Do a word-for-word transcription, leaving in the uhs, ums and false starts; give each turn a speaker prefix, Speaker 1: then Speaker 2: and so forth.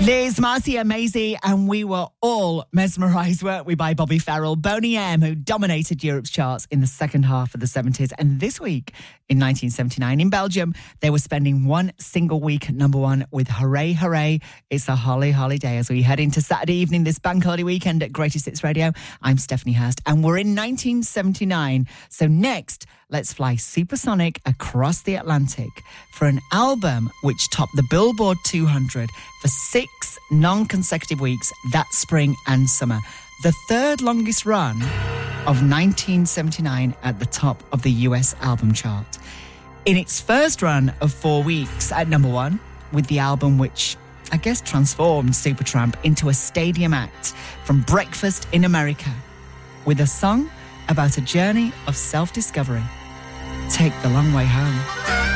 Speaker 1: Liz, Marcia, Maisie, and we were all mesmerised, weren't we, by Bobby Farrell, Boney M, who dominated Europe's charts in the second half of the seventies. And this week, in nineteen seventy-nine, in Belgium, they were spending one single week at number one with Hooray, Hooray, It's a Holly Holiday. As we head into Saturday evening, this bank holiday weekend at Greatest Hits Radio, I'm Stephanie Hurst, and we're in nineteen seventy-nine. So next, let's fly supersonic across the Atlantic for an album which topped the Billboard two hundred for six non-consecutive weeks that spring and summer. The third longest run of nineteen seventy-nine at the top of the U S album chart. In its first run of four weeks at number one, with the album which I guess transformed Supertramp into a stadium act from Breakfast in America, with a song about a journey of self-discovery. Take the Long Way Home.